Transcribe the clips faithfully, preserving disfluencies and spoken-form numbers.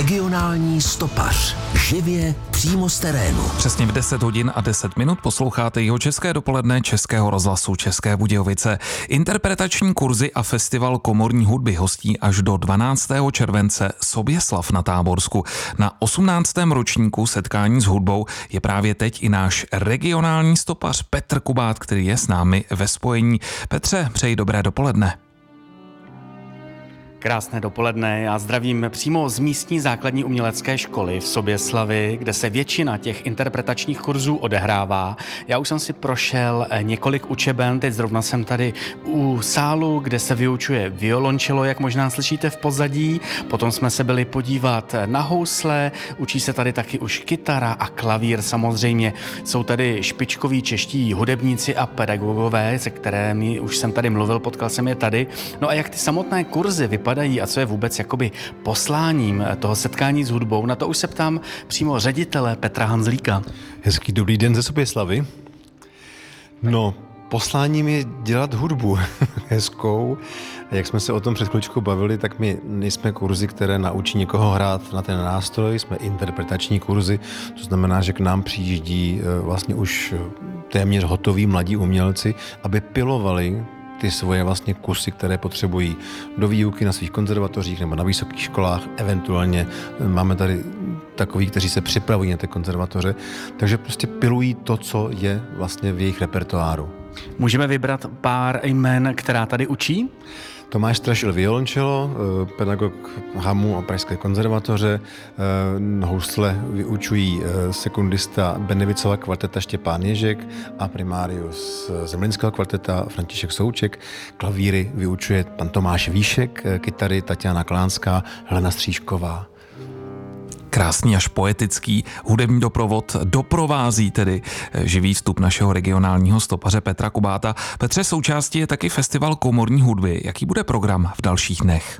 Regionální stopař. Živě přímo z terénu. Přesně v deset hodin a deset minut posloucháte Jihočeské dopoledne Českého rozhlasu České Budějovice. Interpretační kurzy a festival komorní hudby hostí až do dvanáctého července Soběslav na Táborsku. Na osmnáctém ročníku setkání s hudbou je právě teď i náš regionální stopař Petr Kubát, který je s námi ve spojení. Petře, přeji dobré dopoledne. Krásné dopoledne, já zdravím přímo z místní základní umělecké školy v Soběslavi, kde se většina těch interpretačních kurzů odehrává. Já už jsem si prošel několik učeben, teď zrovna jsem tady u sálu, kde se vyučuje violončelo, jak možná slyšíte v pozadí. Potom jsme se byli podívat na housle, učí se tady taky už kytara a klavír samozřejmě. Jsou tady špičkoví čeští hudebníci a pedagogové, se kterými už jsem tady mluvil, potkal jsem je tady. No a jak ty samotné kurzy vypadají a co je vůbec jakoby posláním toho setkání s hudbou, na to už se ptám přímo ředitele Petra Hanzlíka. Hezký dobrý den ze Soběslavy. No, posláním je dělat hudbu hezkou. Jak jsme se o tom před chvíličkou bavili, tak my nejsme kurzy, které naučí někoho hrát na ten nástroj, jsme interpretační kurzy, to znamená, že k nám přijíždí vlastně už téměř hotoví mladí umělci, aby pilovali ty svoje vlastně kusy, které potřebují do výuky na svých konzervatořích nebo na vysokých školách, eventuálně máme tady takový, kteří se připravují na ty konzervatoře, takže prostě pilují to, co je vlastně v jejich repertoáru. Můžeme vybrat pár jmen, která tady učí? Tomáš Strašil violončelo, pedagog Hamu a Pražské konzervatoře, housle vyučují sekundista Benevicova kvarteta Štěpán Ježek a primárius Zemlínského kvarteta František Souček, klavíry vyučuje pan Tomáš Víšek, kytary Tatiana Klánská, Helena Stříšková. Krásný až poetický hudební doprovod doprovází tedy živý vstup našeho regionálního stopaře Petra Kubáta. Petře, součástí je taky festival komorní hudby. Jaký bude program v dalších dnech?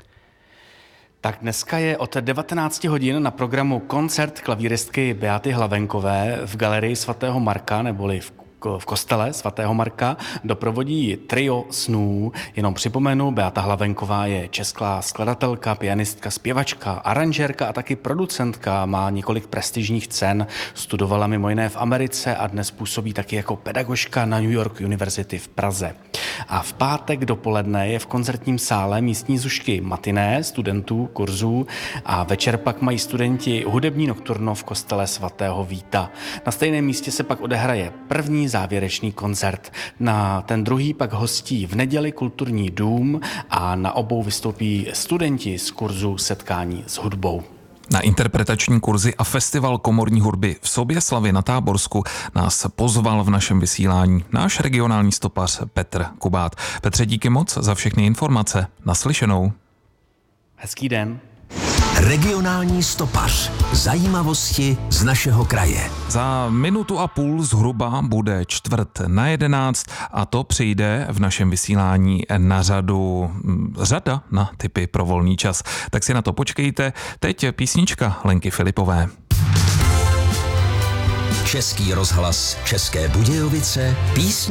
Tak dneska je od devatenácti hodin na programu koncert klavíristky Beaty Hlavenkové v galerii svatého Marka, neboli v v kostele svatého Marka. Doprovodí trio snů. Jenom připomenu, Beata Hlavenková je česká skladatelka, pianistka, zpěvačka, aranžérka a taky producentka. Má několik prestižních cen. Studovala mimo jiné v Americe a dnes působí taky jako pedagožka na New York University v Praze. A v pátek dopoledne je v koncertním sále místní zušky matiné studentů kurzů a večer pak mají studenti hudební nokturno v kostele svatého Víta. Na stejném místě se pak odehraje první závěrečný koncert. Na ten druhý pak hostí v neděli Kulturní dům a na obou vystoupí studenti z kurzu setkání s hudbou. Na interpretační kurzy a festival komorní hudby v Soběslavi na Táborsku nás pozval v našem vysílání náš regionální stopař Petr Kubát. Petře, díky moc za všechny informace. Naslyšenou. Hezký den. Regionální stopař. Zajímavosti z našeho kraje. Za minutu a půl zhruba bude čtvrt na jedenáct a to přijde v našem vysílání na řadu řada na tipy pro volný čas. Tak si na to počkejte. Teď písnička Lenky Filipové. Český rozhlas České Budějovice. Písně